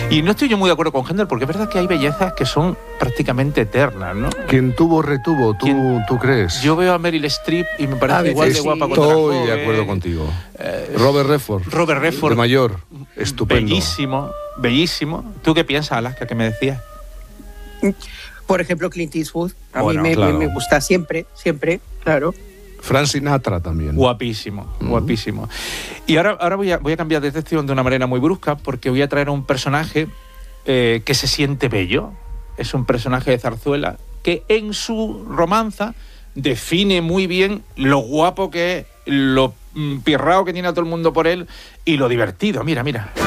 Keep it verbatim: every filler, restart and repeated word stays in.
Y no estoy yo muy de acuerdo con Händel, porque es verdad que hay bellezas que son prácticamente eternas, ¿no? Quien tuvo, retuvo, ¿tú, ¿tú crees? Yo veo a Meryl Streep y me parece igual de sí. guapa cuando era joven. Estoy de acuerdo contigo. Eh, Robert Redford. Robert Redford. De mayor. Estupendo. Bellísimo, bellísimo. ¿Tú qué piensas, Alaska, que me decías? Por ejemplo, Clint Eastwood. A Bueno, mí me, claro. me, me gusta siempre, siempre, claro. Frank Sinatra también. Guapísimo, uh-huh. guapísimo. Y ahora, ahora voy, a, voy a cambiar de sección de una manera muy brusca, porque voy a traer a un personaje eh, que se siente bello. Es un personaje de Zarzuela que en su romanza define muy bien lo guapo que es, lo pirrao que tiene a todo el mundo por él y lo divertido. Mira, mira.